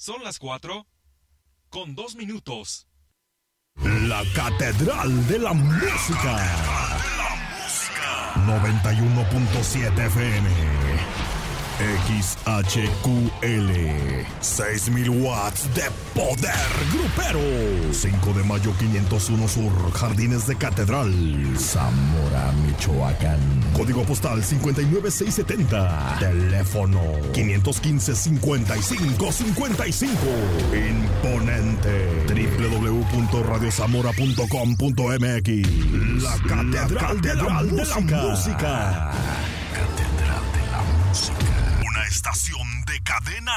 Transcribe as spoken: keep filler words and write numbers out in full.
Son las cuatro con dos minutos. La Catedral de la Música. noventa y uno punto siete F M. X H Q L. seis mil watts de poder grupero. cinco de mayo quinientos uno Sur, Jardines de Catedral, Zamora, Michoacán. Código postal cincuenta y nueve seiscientos setenta. Teléfono quinientos quince, cincuenta y cinco cincuenta y cinco. Imponente. doble u doble u doble u punto radio zamora punto com punto m x. La Catedral, La Catedral de, la de la Música. Catedral de la Música. Una estación de cadena